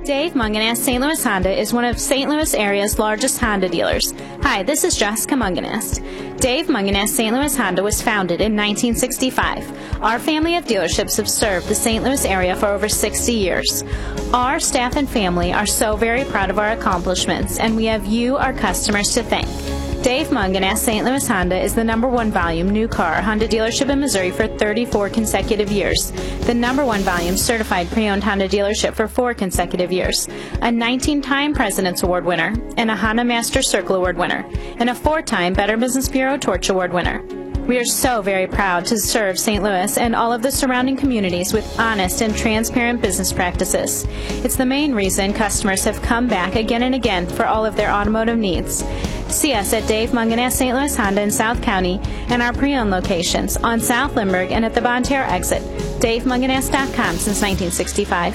Dave Munganast St. Louis Honda is one of St. Louis area's largest Honda dealers. Hi, this is Jessica Munganast. Dave Munganast St. Louis Honda was founded in 1965. Our family of dealerships have served the St. Louis area for over 60 years. Our staff and family are so very proud of our accomplishments, and we have you, our customers, to thank. Dave Munganast St. Louis Honda is the #1 volume new car Honda dealership in Missouri for 34 consecutive years, the #1 volume certified pre-owned Honda dealership for 4 consecutive years, a 19-time President's Award winner, and a Honda Master Circle Award winner, and a 4-time Better Business Bureau Torch Award winner. We are so very proud to serve St. Louis and all of the surrounding communities with honest and transparent business practices. It's the main reason customers have come back again and again for all of their automotive needs. See us at Dave Munganast St. Louis Honda in South County and our pre-owned locations on South Lindbergh and at the Bonne Terre exit. DaveMunganast.com since 1965.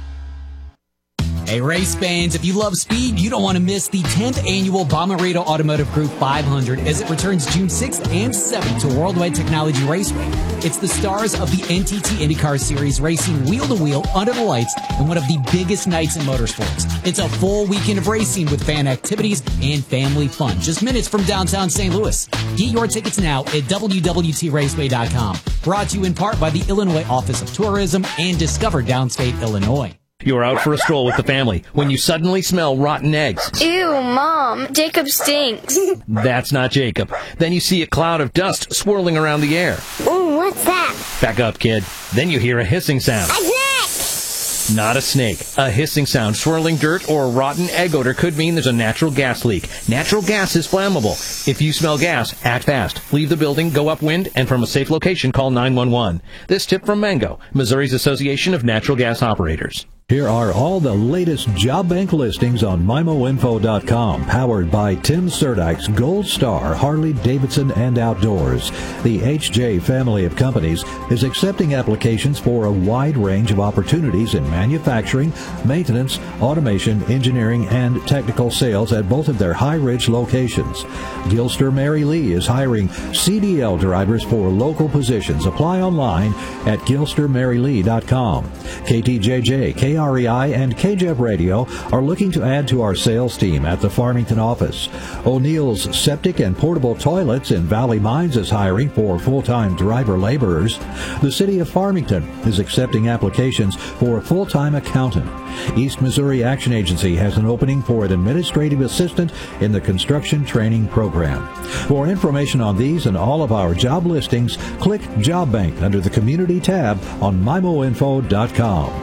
Hey, race fans, if you love speed, you don't want to miss the 10th annual Bomarito Automotive Group 500 as it returns June 6th and 7th to Worldwide Technology Raceway. It's the stars of the NTT IndyCar Series racing wheel-to-wheel under the lights in one of the biggest nights in motorsports. It's a full weekend of racing with fan activities and family fun, just minutes from downtown St. Louis. Get your tickets now at www.raceway.com. Brought to you in part by the Illinois Office of Tourism and Discover Downstate Illinois. You're out for a stroll with the family when you suddenly smell rotten eggs. Ew, Mom, Jacob stinks. That's not Jacob. Then you see a cloud of dust swirling around the air. Ooh, what's that? Back up, kid. Then you hear a hissing sound. A snake! Not a snake. A hissing sound, swirling dirt, or rotten egg odor could mean there's a natural gas leak. Natural gas is flammable. If you smell gas, act fast. Leave the building, go upwind, and from a safe location, call 911. This tip from Mango, Missouri's Association of Natural Gas Operators. Here are all the latest job bank listings on MIMOinfo.com, powered by Tim Serdyk's Gold Star Harley Davidson and Outdoors. The HJ family of companies is accepting applications for a wide range of opportunities in manufacturing, maintenance, automation, engineering, and technical sales at both of their High Ridge locations. Gilster Mary Lee is hiring CDL drivers for local positions. Apply online at GilsterMaryLee.com. KTJJ, KREI, and KJEP Radio are looking to add to our sales team at the Farmington office. O'Neill's Septic and Portable Toilets in Valley Mines is hiring for full-time driver laborers. The City of Farmington is accepting applications for a full-time accountant. East Missouri Action Agency has an opening for an administrative assistant in the construction training program. For information on these and all of our job listings, click Job Bank under the Community tab on MIMOinfo.com.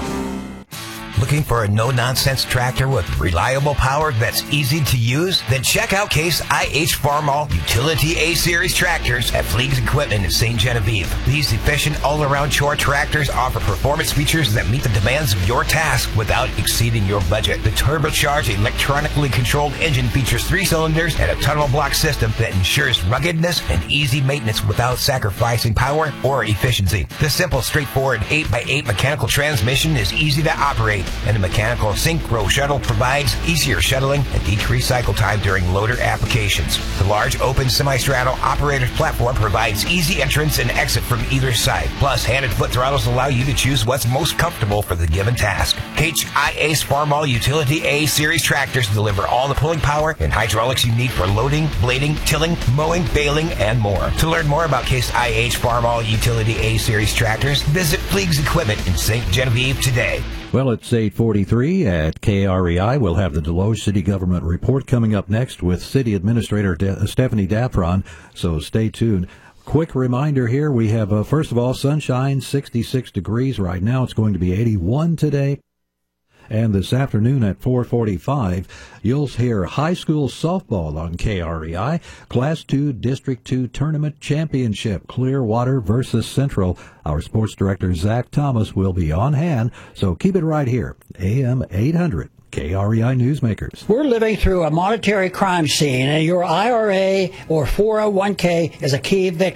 Looking for a no-nonsense tractor with reliable power that's easy to use? Then check out Case IH Farmall Utility A-Series tractors at Fleegs Equipment in St. Genevieve. These efficient all-around chore tractors offer performance features that meet the demands of your task without exceeding your budget. The turbocharged, electronically controlled engine features 3 cylinders and a tunnel block system that ensures ruggedness and easy maintenance without sacrificing power or efficiency. The simple, straightforward 8x8 mechanical transmission is easy to operate, and the mechanical synchro shuttle provides easier shuttling and decreased cycle time during loader applications. The large open semi-straddle operator's platform provides easy entrance and exit from either side. Plus, hand and foot throttles allow you to choose what's most comfortable for the given task. HIA's Farmall Utility A-Series tractors deliver all the pulling power and hydraulics you need for loading, blading, tilling, mowing, baling, and more. To learn more about Case IH Farmall Utility A-Series tractors, visit Fleegs Equipment in St. Genevieve today. Well, it's 8:43 at KREI. We'll have the Deloge City Government Report coming up next with City Administrator Stephanie Daffron, so stay tuned. Quick reminder here, we have, first of all, sunshine, 66 degrees right now. It's going to be 81 today. And this afternoon at 4:45, you'll hear high school softball on KREI. Class 2 District 2 Tournament Championship, Clearwater versus Central. Our sports director, Zach Thomas, will be on hand, so keep it right here. AM 800. KREI Newsmakers. We're living through a monetary crime scene, and your IRA or 401k is a key victim.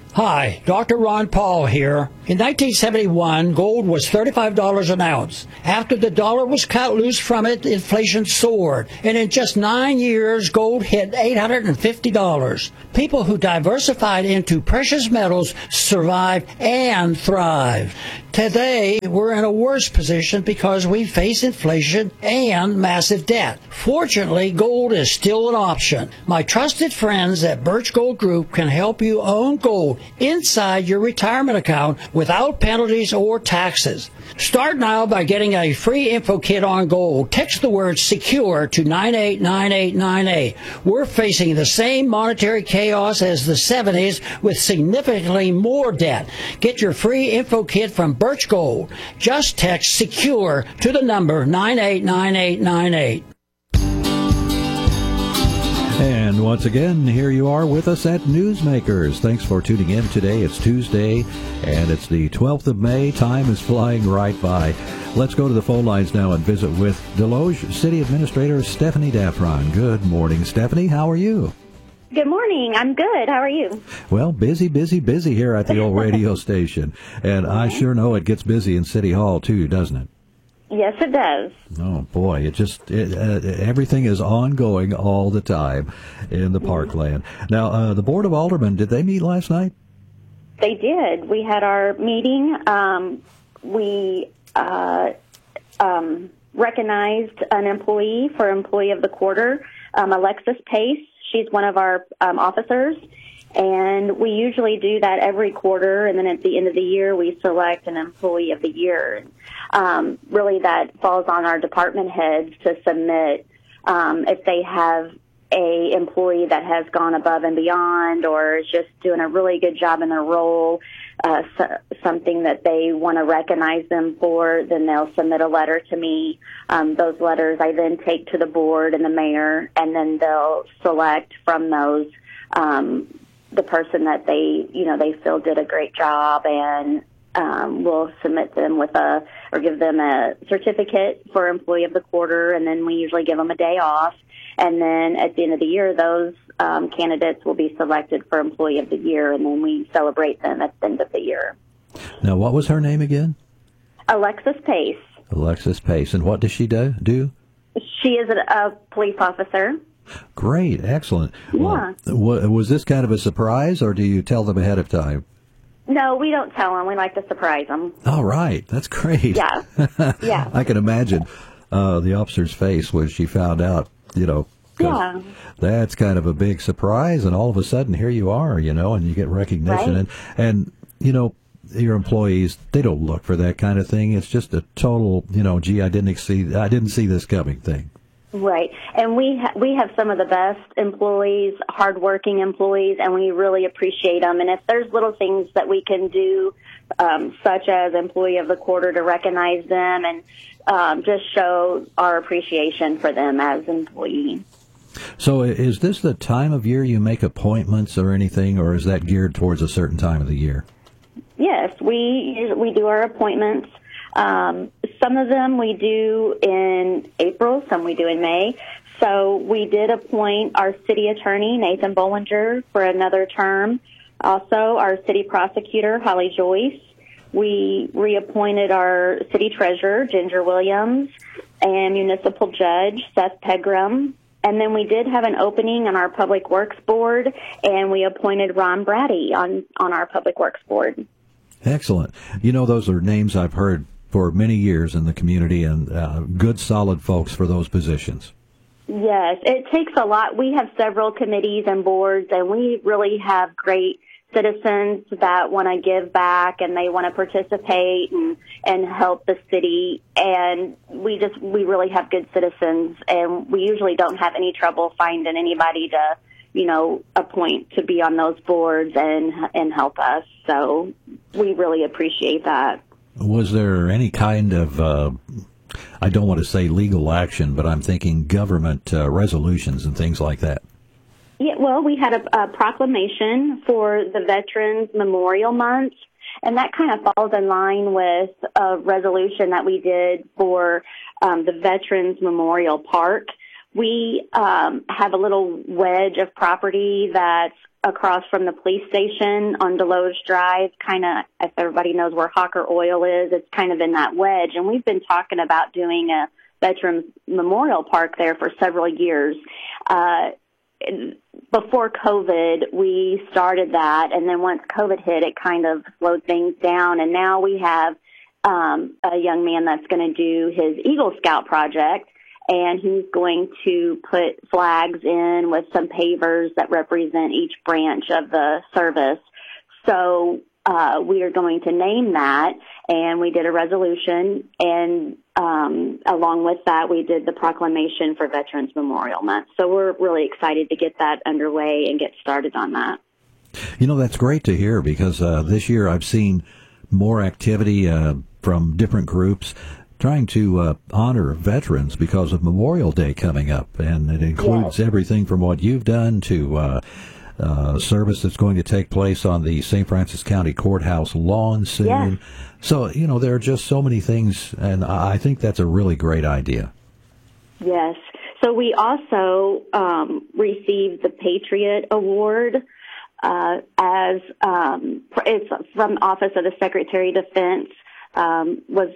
Hi, Dr. Ron Paul here. In 1971, gold was $35 an ounce. After the dollar was cut loose from it, inflation soared. And in just 9 years, gold hit $850. People who diversified into precious metals survived and thrived. Today, we're in a worse position because we face inflation and massive debt. Fortunately, gold is still an option. My trusted friends at Birch Gold Group can help you own gold inside your retirement account without penalties or taxes. Start now by getting a free info kit on gold. Text the word SECURE to 989898. We're facing the same monetary chaos as the 70s with significantly more debt. Get your free info kit from Birch Gold. Just text SECURE to the number 989898. And once again, here you are with us at Newsmakers. Thanks for tuning in today. It's Tuesday, and it's the 12th of May. Time is flying right by. Let's go to the phone lines now and visit with Deloge City Administrator Stephanie Daffron. Good morning, Stephanie. How are you? Good morning. I'm good. How are you? Well, busy here at the old radio station. And I sure know it gets busy in City Hall, too, doesn't it? Yes, it does. Oh, boy. Everything is ongoing all the time in the parkland. Now, the Board of Aldermen, did they meet last night? They did. We had our meeting. We recognized an employee for Employee of the Quarter, Alexis Pace. She's one of our officers, and we usually do that every quarter, and then at the end of the year, we select an Employee of the Year. Really, that falls on our department heads to submit if they have a employee that has gone above and beyond or is just doing a really good job in their role, something that they want to recognize them for, then they'll submit a letter to me. Those letters I then take to the board and the mayor, and then they'll select from those the person that they feel did a great job, and we'll submit them or give them a certificate for Employee of the Quarter, and then we usually give them a day off. And then at the end of the year, those candidates will be selected for Employee of the Year, and then we celebrate them at the end of the year. Now, what was her name again? Alexis Pace. Alexis Pace. And what does she do? She is a police officer. Great. Excellent. Yeah. Well, was this kind of a surprise, or do you tell them ahead of time? No, we don't tell them. We like to surprise them. All right. That's great. Yeah. Yeah. I can imagine the officer's face when she found out, Yeah. That's kind of a big surprise, and all of a sudden, here you are, and you get recognition. Right. And your employees, they don't look for that kind of thing. It's just a total, gee, I didn't see this coming thing. Right. And we have some of the best employees, hardworking employees, and we really appreciate them. And if there's little things that we can do, such as Employee of the Quarter, to recognize them and just show our appreciation for them as employees. So is this the time of year you make appointments or anything, or is that geared towards a certain time of the year? Yes, we do our appointments. Some of them we do in April, some we do in May. So we did appoint our city attorney, Nathan Bollinger, for another term. Also, our city prosecutor, Holly Joyce. We reappointed our city treasurer, Ginger Williams, and municipal judge, Seth Pegram. And then we did have an opening on our Public Works Board, and we appointed Ron Brady on our Public Works Board. Excellent. Those are names I've heard for many years in the community, and good, solid folks for those positions. Yes, it takes a lot. We have several committees and boards, and we really have great citizens that want to give back and they want to participate and help the city. And we really have good citizens, and we usually don't have any trouble finding anybody to, appoint to be on those boards and help us. So we really appreciate that. Was there any kind of, I don't want to say legal action, but I'm thinking government resolutions and things like that? Yeah, well, we had a proclamation for the Veterans Memorial Month, and that kind of falls in line with a resolution that we did for the Veterans Memorial Park. We have a little wedge of property that's across from the police station on Deloge Drive, kind of, if everybody knows where Hawker Oil is, it's kind of in that wedge. And we've been talking about doing a Veterans Memorial Park there for several years. Before COVID, we started that, and then once COVID hit, it kind of slowed things down. And now we have a young man that's going to do his Eagle Scout project, and he's going to put flags in with some pavers that represent each branch of the service. So we are going to name that, and we did a resolution, and along with that, we did the proclamation for Veterans Memorial Month. So we're really excited to get that underway and get started on that. You know, that's great to hear, because this year I've seen more activity from different groups trying to honor veterans because of Memorial Day coming up, and it includes everything from what you've done to service that's going to take place on the St. Francis County Courthouse lawn soon. Yes. So, you know, there are just so many things, and I think that's a really great idea. Yes. So we also received the Patriot Award as it's from the Office of the Secretary of Defense. Was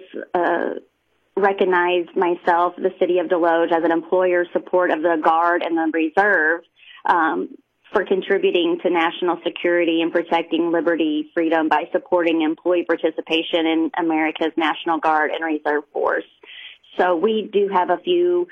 recognized myself, the city of Deloge, as an employer support of the Guard and the Reserve for contributing to national security and protecting liberty, freedom by supporting employee participation in America's National Guard and Reserve Force. So we do have a few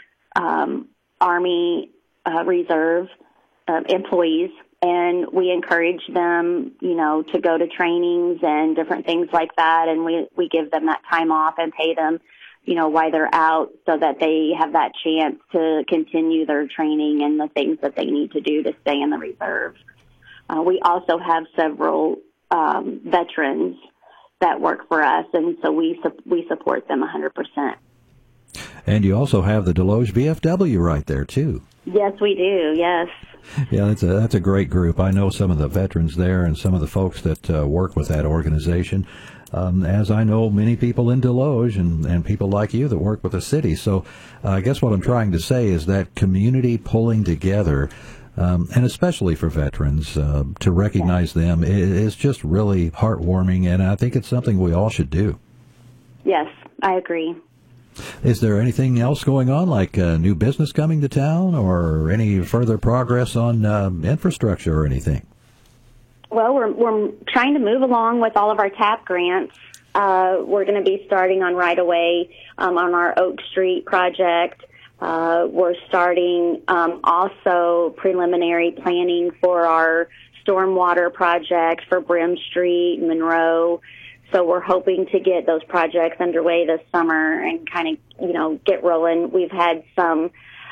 Army Reserve employees, and we encourage them, you know, to go to trainings and different things like that, and we give them that time off and pay them, you know, while they're out, so that they have that chance to continue their training and the things that they need to do to stay in the reserve. We also have several veterans that work for us, and so we support them 100%. And you also have the Deloge VFW right there, too. Yes, we do, yes. Yeah, that's a great group. I know some of the veterans there and some of the folks that work with that organization, as I know many people in Deloge and people like you that work with the city. So I guess what I'm trying to say is that community pulling together, and especially for veterans, to recognize them is just really heartwarming, and I think it's something we all should do. Yes, I agree. Is there anything else going on, like new business coming to town, or any further progress on infrastructure or anything? Well, we're trying to move along with all of our TAP grants. We're going to be starting on right away on our Oak Street project. We're starting also preliminary planning for our stormwater project for Brim Street, Monroe. So we're hoping to get those projects underway this summer and kind of, you know, get rolling. We've had some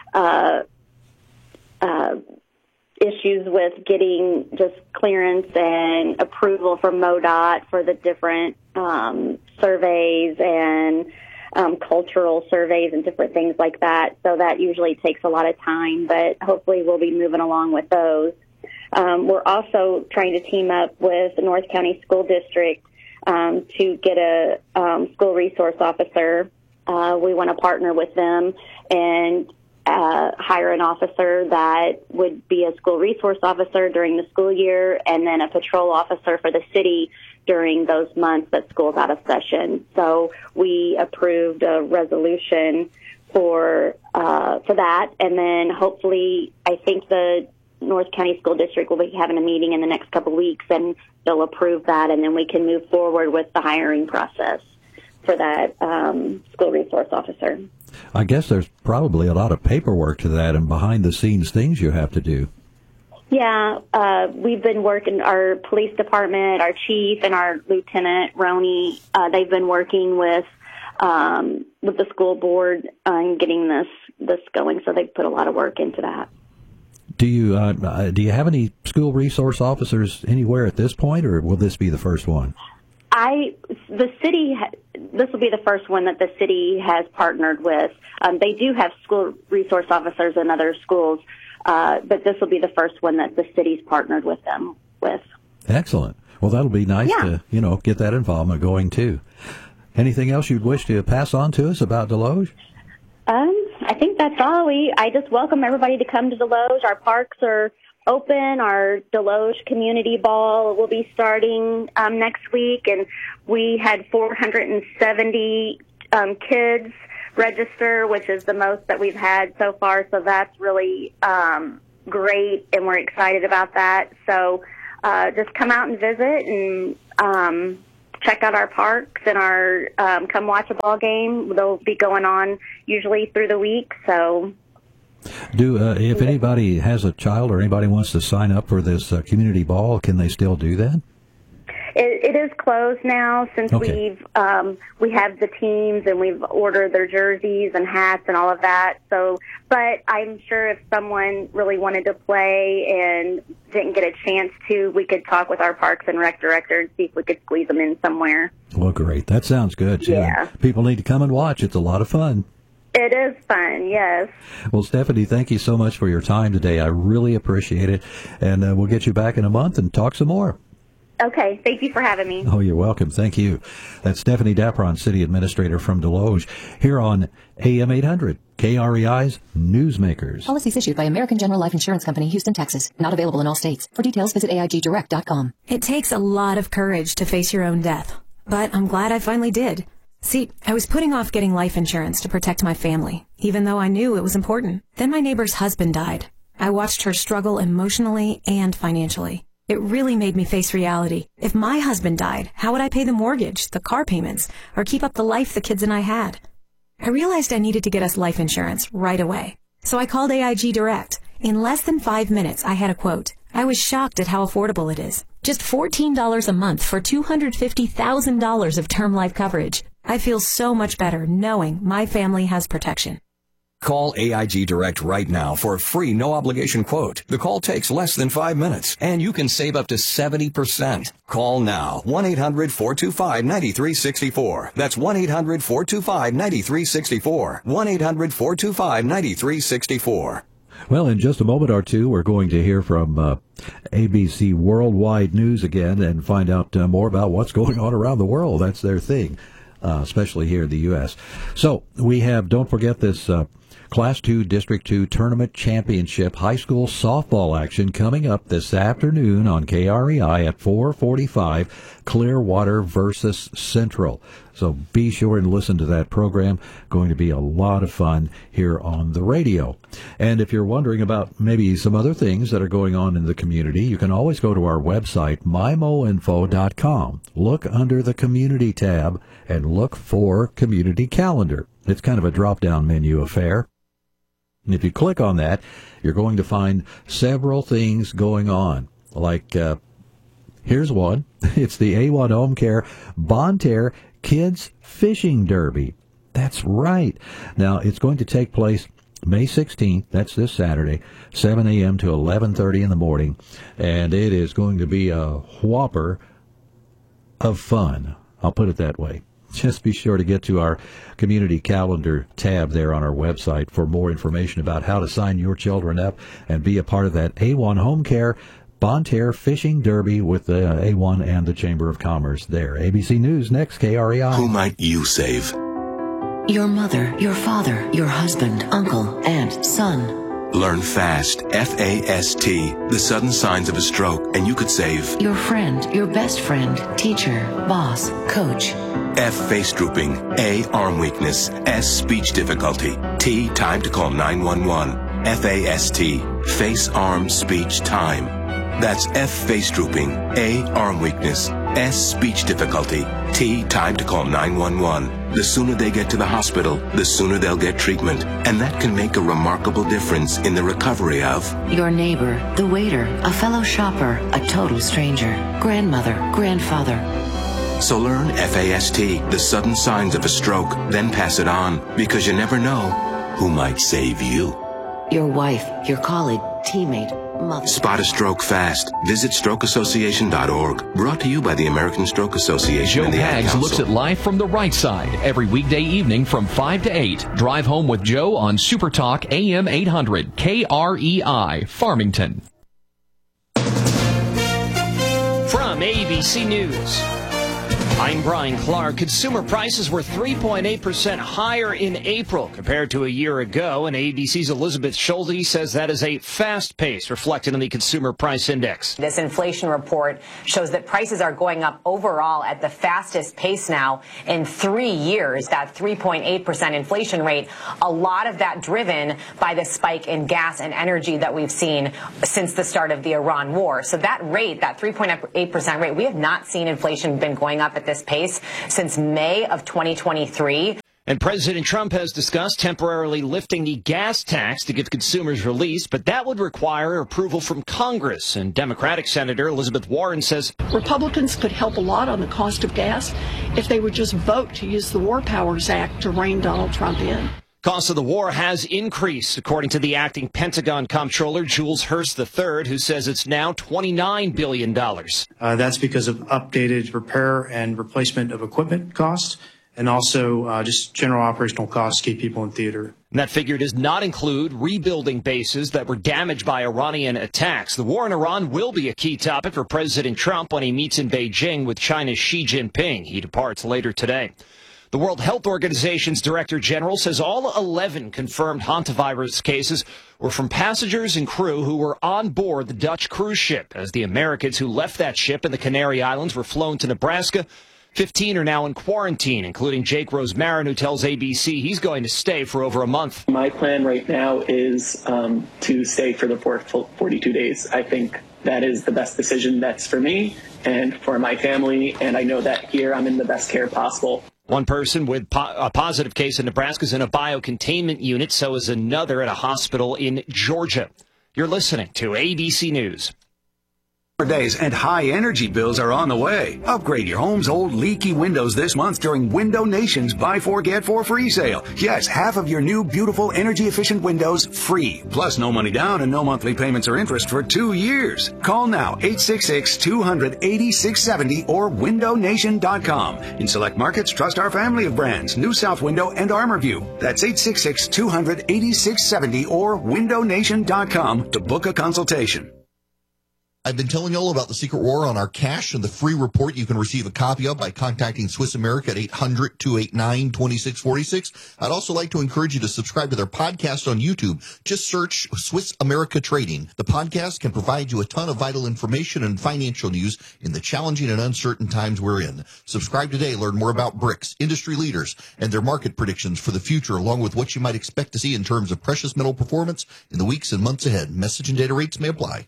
issues with getting just clearance and approval from MoDOT for the different surveys and cultural surveys and different things like that. So that usually takes a lot of time, but hopefully we'll be moving along with those. We're also trying to team up with the North County School District to get a school resource officer. We want to partner with them and hire an officer that would be a school resource officer during the school year, and then a patrol officer for the city during those months that school's out of session. So we approved a resolution for that, and then hopefully I think the North County School District will be having a meeting in the next couple of weeks, and they'll approve that, and then we can move forward with the hiring process for that school resource officer. I guess there's probably a lot of paperwork to that and behind-the-scenes things you have to do. Yeah, we've been working, our police department, our chief, and our lieutenant, Roney, they've been working with the school board and getting this going, so they've put a lot of work into that. Do you have any school resource officers anywhere at this point, or will this be the first one? This will be the first one that the city has partnered with. They do have school resource officers in other schools, but this will be the first one that the city's partnered with them with. Excellent. Well, that'll be nice to, get that involvement going too. Anything else you'd wish to pass on to us about Deloge? I think that's all. I just welcome everybody to come to Deloge. Our parks are open. Our Deloge Community Ball will be starting next week, and we had 470 kids register, which is the most that we've had so far, so that's really great, and we're excited about that. So just come out and visit and check out our parks and our come watch a ball game. They'll be going on usually through the week. So, if anybody has a child or anybody wants to sign up for this community ball, can they still do that? It is closed now since we have the teams and we've ordered their jerseys and hats and all of that. So, but I'm sure if someone really wanted to play and didn't get a chance to, we could talk with our Parks and Rec director and see if we could squeeze them in somewhere. Well, great. That sounds good, too. Yeah. People need to come and watch. It's a lot of fun. It is fun, yes. Well, Stephanie, thank you so much for your time today. I really appreciate it. And we'll get you back in a month and talk some more. Okay, thank you for having me. Oh, you're welcome. Thank you. That's Stephanie Dapron, City Administrator from Deloge, here on AM 800, KREI's Newsmakers. Policies issued by American General Life Insurance Company, Houston, Texas. Not available in all states. For details, visit AIGdirect.com. It takes a lot of courage to face your own death, but I'm glad I finally did. See, I was putting off getting life insurance to protect my family, even though I knew it was important. Then my neighbor's husband died. I watched her struggle emotionally and financially. It really made me face reality. If my husband died, how would I pay the mortgage, the car payments, or keep up the life the kids and I had? I realized I needed to get us life insurance right away. So I called AIG Direct. In less than 5 minutes, I had a quote. I was shocked at how affordable it is. Just $14 a month for $250,000 of term life coverage. I feel so much better knowing my family has protection. Call AIG Direct right now for a free no-obligation quote. The call takes less than 5 minutes, and you can save up to 70%. Call now. 1-800-425-9364. That's 1-800-425-9364. 1-800-425-9364. Well, in just a moment or two, we're going to hear from ABC Worldwide News again and find out more about what's going on around the world. That's their thing, especially here in the U.S. So we have, don't forget this Class 2 District 2 Tournament Championship high school softball action coming up this afternoon on KREI at 4:45, Clearwater versus Central. So be sure and listen to that program. Going to be a lot of fun here on the radio. And if you're wondering about maybe some other things that are going on in the community, you can always go to our website, mymoinfo.com. Look under the Community tab and look for Community Calendar. It's kind of a drop-down menu affair. And if you click on that, you're going to find several things going on. Like, here's one. It's the A1 Home Care Bonne Terre Kids Fishing Derby. That's right. Now, it's going to take place May 16th. That's this Saturday, 7 a.m. to 11:30 in the morning. And it is going to be a whopper of fun. I'll put it that way. Just be sure to get to our Community Calendar tab there on our website for more information about how to sign your children up and be a part of that A1 Home Care Bonne Terre Fishing Derby with the A1 and the Chamber of Commerce there. ABC News next, KREI. Who might you save? Your mother, your father, your husband, uncle, aunt, son. Learn FAST, F-A-S-T, the sudden signs of a stroke, and you could save your friend, your best friend, teacher, boss, coach. F, face drooping. A, arm weakness. S, speech difficulty. T, time to call 911. F-A-S-T, face, arm, speech, time. That's F, face drooping. A, arm weakness. S, speech difficulty. T, time to call 911. The sooner they get to the hospital, the sooner they'll get treatment. And that can make a remarkable difference in the recovery of your neighbor, the waiter, a fellow shopper, a total stranger, grandmother, grandfather. So learn FAST, the sudden signs of a stroke, then pass it on, because you never know who might save you. Your wife, your colleague, teammate, mother. Spot a stroke fast. Visit strokeassociation.org. Brought to you by the American Stroke Association Joe and the Ad Hags Council. looks at life from the right side every weekday evening from 5 to 8. Drive home with Joe on Super Talk AM 800 KREI Farmington. From ABC News, I'm Brian Clark. Consumer prices were 3.8% higher in April compared to a year ago, and ABC's Elizabeth Schulte says that is a fast pace reflected in the Consumer Price Index. This inflation report shows that prices are going up overall at the fastest pace now in 3 years, that 3.8% inflation rate, a lot of that driven by the spike in gas and energy that we've seen since the start of the Iran war. So that rate, that 3.8% rate, we have not seen inflation been going up at this pace since May of 2023. And President Trump has discussed temporarily lifting the gas tax to give consumers relief, but that would require approval from Congress. And Democratic Senator Elizabeth Warren says Republicans could help a lot on the cost of gas if they would just vote to use the War Powers Act to rein Donald Trump in. Cost of the war has increased, according to the acting Pentagon comptroller, Jules Hurst III, who says it's now $29 billion. That's because of updated repair and replacement of equipment costs, and also just general operational costs to keep people in theater. And that figure does not include rebuilding bases that were damaged by Iranian attacks. The war in Iran will be a key topic for President Trump when he meets in Beijing with China's Xi Jinping. He departs later today. The World Health Organization's Director General says all 11 confirmed hantavirus cases were from passengers and crew who were on board the Dutch cruise ship. As the Americans who left that ship in the Canary Islands were flown to Nebraska, 15 are now in quarantine, including Jake Rosemarin, who tells ABC he's going to stay for over a month. My plan right now is to stay for the 42 days. I think that is the best decision that's for me and for my family, and I know that here I'm in the best care possible. One person with a positive case in Nebraska is in a biocontainment unit, so is another at a hospital in Georgia. You're listening to ABC News. Days and high energy bills are on the way. Upgrade your home's old leaky windows this month during Window Nation's Buy 4 Get 4 free sale. Yes, half of your new beautiful energy efficient windows free. Plus no money down and no monthly payments or interest for 2 years. Call now 866-200-8670 or windownation.com. In select markets, trust our family of brands, New South Window and ArmorView. That's 866-200-8670 or windownation.com to book a consultation. I've been telling you all about the Secret War on our cash and the free report you can receive a copy of by contacting Swiss America at 800-289-2646. I'd also like to encourage you to subscribe to their podcast on YouTube. Just search Swiss America Trading. The podcast can provide you a ton of vital information and financial news in the challenging and uncertain times we're in. Subscribe today. Learn more about BRICS, industry leaders, and their market predictions for the future, along with what you might expect to see in terms of precious metal performance in the weeks and months ahead. Message and data rates may apply.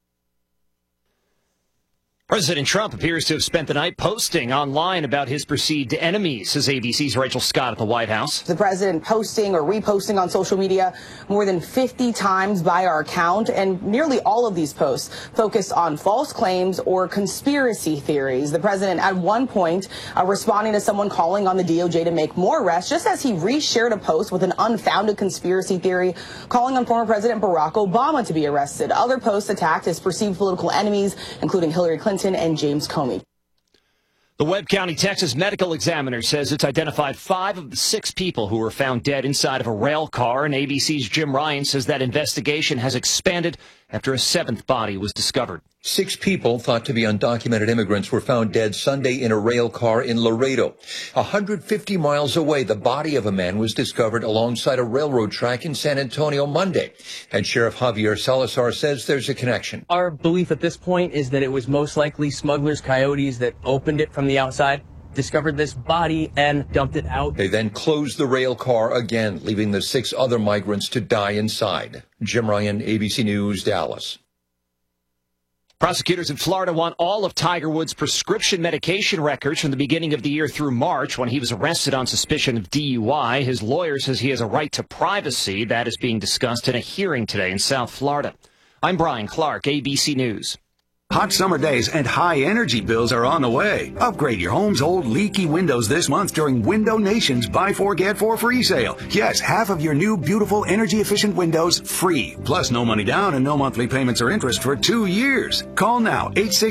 President Trump appears to have spent the night posting online about his perceived enemies, says ABC's Rachel Scott at the White House. The president posting or reposting on social media more than 50 times by our count, and nearly all of these posts focused on false claims or conspiracy theories. The president at one point responding to someone calling on the DOJ to make more arrests, just as he reshared a post with an unfounded conspiracy theory calling on former President Barack Obama to be arrested. Other posts attacked his perceived political enemies, including Hillary Clinton and James Comey. The Webb County, Texas medical examiner says it's identified 5 of the 6 people who were found dead inside of a rail car, and ABC's Jim Ryan says that investigation has expanded after a 7th body was discovered. 6 people thought to be undocumented immigrants were found dead Sunday in a rail car in Laredo. 150 miles away, the body of a man was discovered alongside a railroad track in San Antonio Monday. And Sheriff Javier Salazar says there's a connection. Our belief at this point is that it was most likely smugglers, coyotes that opened it from the outside, discovered this body, and dumped it out. They then closed the rail car again, leaving the 6 other migrants to die inside. Jim Ryan, ABC News, Dallas. Prosecutors in Florida want all of Tiger Woods' prescription medication records from the beginning of the year through March, when he was arrested on suspicion of DUI. His lawyer says he has a right to privacy. That is being discussed in a hearing today in South Florida. I'm Brian Clark, ABC News. Hot summer days and high energy bills are on the way. Upgrade your home's old leaky windows this month during Window Nation's Buy 4 Get 4 free sale. Yes, half of your new beautiful energy efficient windows free. Plus no money down and no monthly payments or interest for 2 years. Call now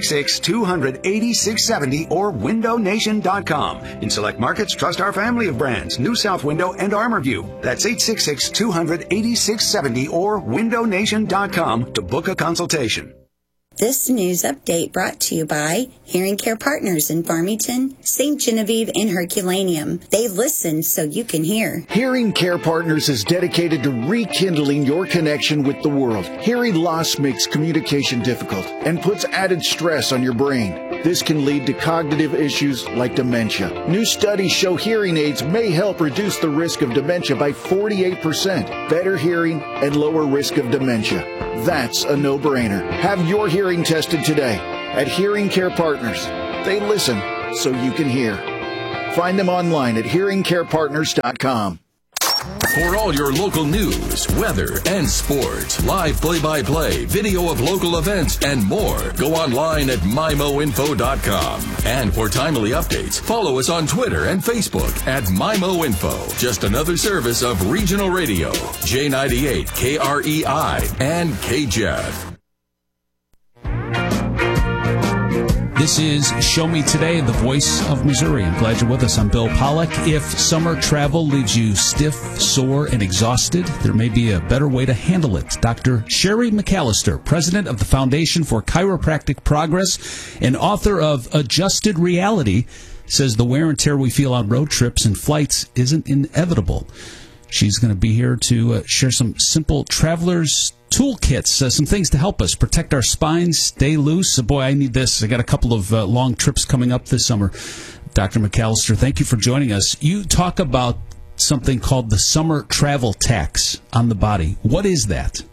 866-200-8670 or windownation.com. In select markets, trust our family of brands, New South Window and ArmorView. That's 866-200-8670 or windownation.com to book a consultation. This news update brought to you by Hearing Care Partners in Farmington, St. Genevieve, and Herculaneum. They listen so you can hear. Hearing Care Partners is dedicated to rekindling your connection with the world. Hearing loss makes communication difficult and puts added stress on your brain. This can lead to cognitive issues like dementia. New studies show hearing aids may help reduce the risk of dementia by 48%, better hearing, and lower risk of dementia. That's a no-brainer. Have your hearing tested today at Hearing Care Partners. They listen so you can hear. Find them online at hearingcarepartners.com. For all your local news, weather, and sports, live play-by-play, video of local events, and more, go online at MIMOinfo.com. And for timely updates, follow us on Twitter and Facebook at MIMOinfo. Just another service of Regional Radio, J98, KREI, and KJEF. This is Show Me Today, the voice of Missouri. I'm glad you're with us. I'm Bill Pollack. If summer travel leaves you stiff, sore, and exhausted, there may be a better way to handle it. Dr. Sherry McAllister, president of the Foundation for Chiropractic Progress and author of Adjusted Reality, says the wear and tear we feel on road trips and flights isn't inevitable. She's going to be here to share some simple traveler's toolkits, some things to help us protect our spines, stay loose. Boy, I need this. I got a couple of long trips coming up this summer. Dr. McAllister, thank you for joining us. You talk about something called the summer travel tax on the body. What is that?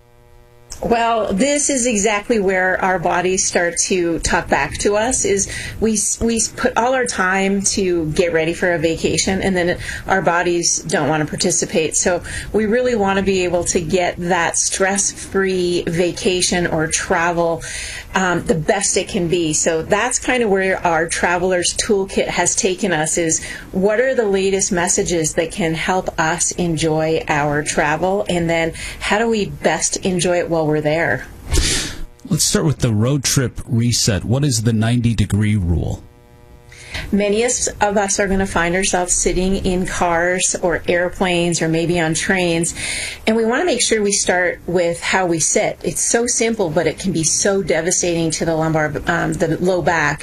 Well, this is exactly where our bodies start to talk back to us, is we put all our time to get ready for a vacation, and then our bodies don't want to participate. So we really want to be able to get that stress-free vacation or travel the best it can be. So that's kind of where our Traveler's Toolkit has taken us, is what are the latest messages that can help us enjoy our travel, and then how do we best enjoy it while we're there. Let's start with the road trip reset. What is the 90-degree rule? Many of us are going to find ourselves sitting in cars or airplanes or maybe on trains, and we want to make sure we start with how we sit. It's so simple, but it can be so devastating to the lumbar, the low back.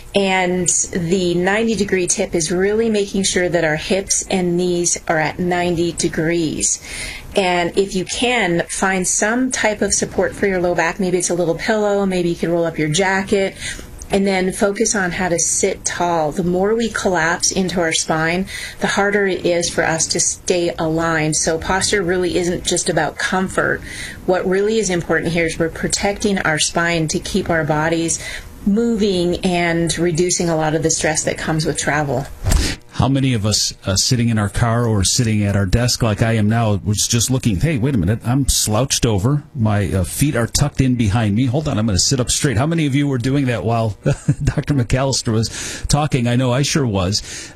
And the 90-degree tip is really making sure that our hips and knees are at 90 degrees. And if you can, find some type of support for your low back. Maybe it's a little pillow, maybe you can roll up your jacket, and then focus on how to sit tall. The more we collapse into our spine, the harder it is for us to stay aligned. So posture really isn't just about comfort. What really is important here is we're protecting our spine to keep our bodies moving and reducing a lot of the stress that comes with travel. How many of us sitting in our car or sitting at our desk like I am now was just looking, hey, wait a minute, I'm slouched over. My feet are tucked in behind me. Hold on, I'm going to sit up straight. How many of you were doing that while Dr. McAllister was talking? I know I sure was.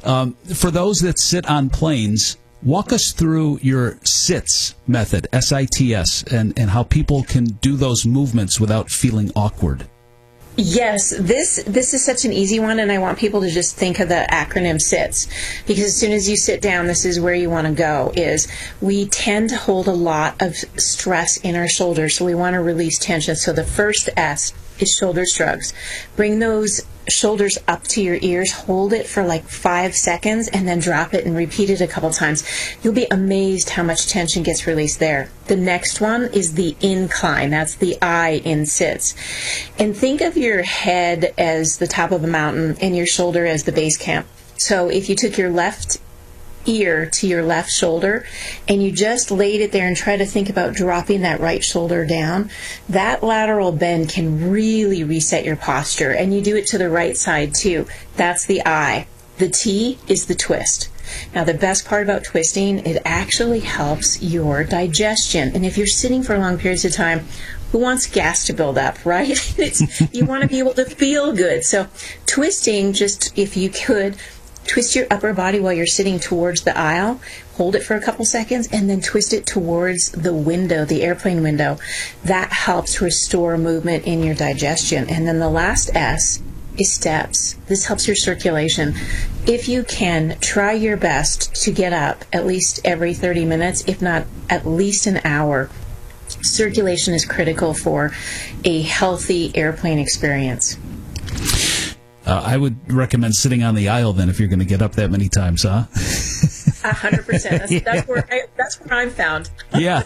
For those that sit on planes, walk us through your SITS method, SITS, and how people can do those movements without feeling awkward. Yes, this is such an easy one, and I want people to just think of the acronym SITS, because as soon as you sit down, this is where you want to go. Is we tend to hold a lot of stress in our shoulders, so we want to release tension. So the first S is shoulder shrugs. Bring those shoulders up to your ears, hold it for like 5 seconds, and then drop it and repeat it a couple times. You'll be amazed how much tension gets released there. The next one is the incline. That's the I in SITS. And think of your head as the top of a mountain and your shoulder as the base camp. So if you took your left ear to your left shoulder and you just laid it there and try to think about dropping that right shoulder down, that lateral bend can really reset your posture. And you do it to the right side too. That's the I. The T is the twist. Now the best part about twisting, it actually helps your digestion. And if you're sitting for long periods of time, who wants gas to build up, right? You want to be able to feel good. So twisting, just if you could, twist your upper body while you're sitting towards the aisle, hold it for a couple seconds, and then twist it towards the window, the airplane window. That helps restore movement in your digestion. And then the last S is steps. This helps your circulation. If you can, try your best to get up at least every 30 minutes, if not at least an hour. circulation is critical for a healthy airplane experience. I would recommend sitting on the aisle then if you're going to get up that many times, huh? 100%. That's where I'm found. Yeah.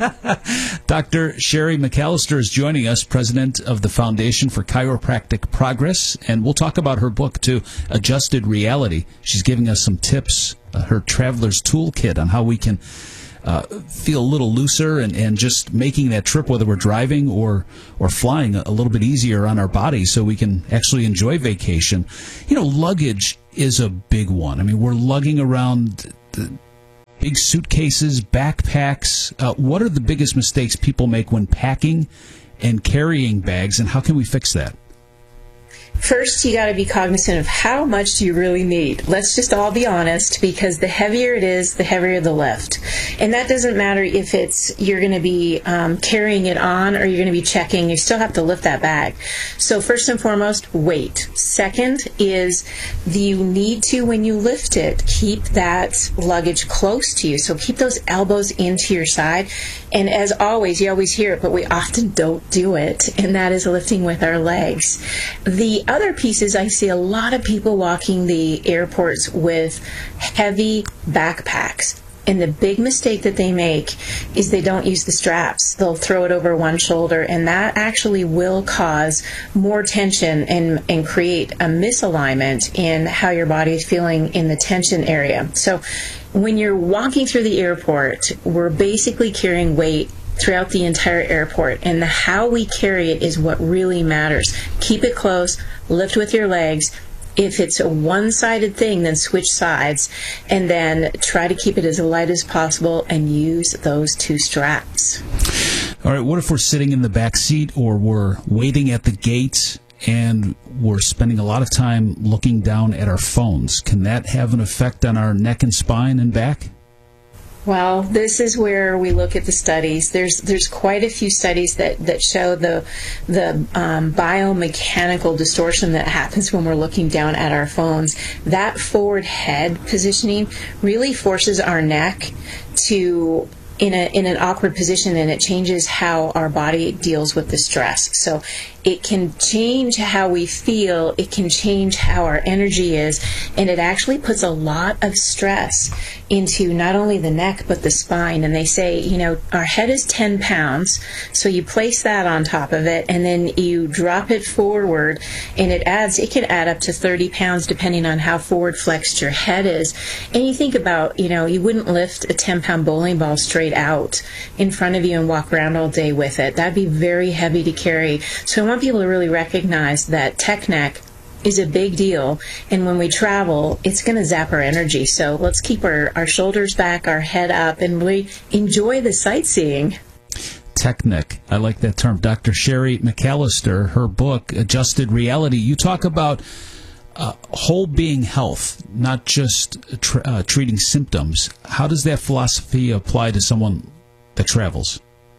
Dr. Sherry McAllister is joining us, president of the Foundation for Chiropractic Progress, and we'll talk about her book, too, Adjusted Reality. She's giving us some tips, her traveler's toolkit on how we can feel a little looser and just making that trip, whether we're driving or flying, a little bit easier on our bodies so we can actually enjoy vacation. You know, luggage is a big one. I mean, we're lugging around the big suitcases, backpacks. What are the biggest mistakes people make when packing and carrying bags, and how can we fix that? First, you got to be cognizant of how much do you really need. Let's just all be honest, because the heavier it is, the heavier the lift. And that doesn't matter if you're going to be carrying it on or you're going to be checking. You still have to lift that bag. So first and foremost, weight. Second is you need to, when you lift it, keep that luggage close to you. So keep those elbows into your side. And as always, you always hear it, but we often don't do it, and that is lifting with our legs. The other piece is I see a lot of people walking the airports with heavy backpacks. And the big mistake that they make is they don't use the straps. They'll throw it over one shoulder, and that actually will cause more tension and create a misalignment in how your body is feeling in the tension area. So when you're walking through the airport, we're basically carrying weight throughout the entire airport, and how we carry it is what really matters. Keep it close, lift with your legs. If it's a one-sided thing, then switch sides, and then try to keep it as light as possible and use those two straps. All right, what if we're sitting in the back seat or we're waiting at the gate and we're spending a lot of time looking down at our phones? Can that have an effect on our neck and spine and back? Well, this is where we look at the studies. There's quite a few studies that show the biomechanical distortion that happens when we're looking down at our phones. That forward head positioning really forces our neck to in an awkward position, and it changes how our body deals with the stress. So it can change how we feel, it can change how our energy is, and it actually puts a lot of stress into not only the neck but the spine. And they say, you know, our head is 10 pounds, so you place that on top of it and then you drop it forward, and it can add up to 30 pounds depending on how forward flexed your head is. And you think about, you know, you wouldn't lift a 10-pound bowling ball straight out in front of you and walk around all day with it. That'd be very heavy to carry. So I want people to really recognize that tech neck is a big deal, and when we travel, it's going to zap our energy. So let's keep our shoulders back, our head up, and really enjoy the sightseeing. Tech neck. I like that term. Dr. Sherry McAllister, her book, Adjusted Reality, you talk about whole being health, not just treating symptoms. How does that philosophy apply to someone that travels?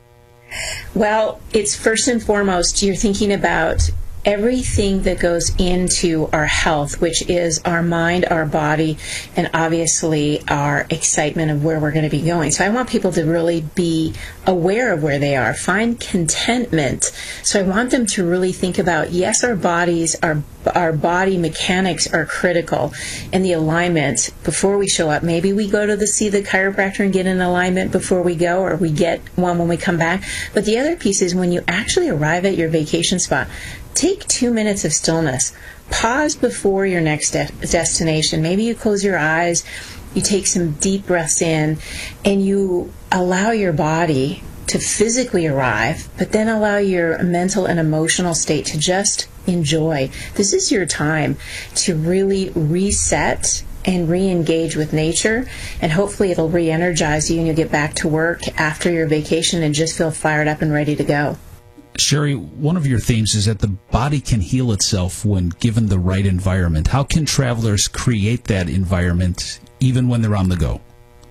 Well, it's first and foremost, you're thinking about everything that goes into our health, which is our mind, our body, and obviously our excitement of where we're going to be going. So I want people to really be aware of where they are, find contentment. So I want them to really think about, yes, our bodies, our body mechanics are critical, and the alignment before we show up. Maybe we go to see the chiropractor and get an alignment before we go, or we get one when we come back. But the other piece is when you actually arrive at your vacation spot, take 2 minutes of stillness. Pause before your next destination. Maybe you close your eyes, you take some deep breaths in, and you allow your body to physically arrive, but then allow your mental and emotional state to just enjoy. This is your time to really reset and re-engage with nature, and hopefully it'll re-energize you and you'll get back to work after your vacation and just feel fired up and ready to go. Sherry, one of your themes is that the body can heal itself when given the right environment. How can travelers create that environment even when they're on the go?